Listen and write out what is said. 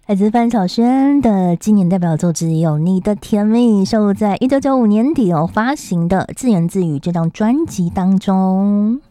来自范晓萱的今年代表作之一有《你的甜蜜》，收录在1995年底发行的《自言自语》这张专辑当中。